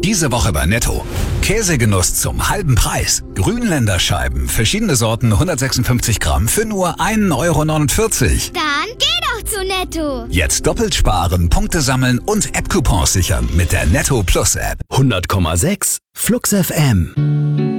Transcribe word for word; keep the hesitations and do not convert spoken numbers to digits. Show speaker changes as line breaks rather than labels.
Diese Woche bei Netto. Käsegenuss zum halben Preis. Grünländerscheiben, verschiedene Sorten, hundertsechsundfünfzig Gramm für nur ein Euro neunundvierzig.
Dann geh doch zu Netto.
Jetzt doppelt sparen, Punkte sammeln und App-Coupons sichern mit der Netto Plus App.
hundert Komma sechs Flux F M.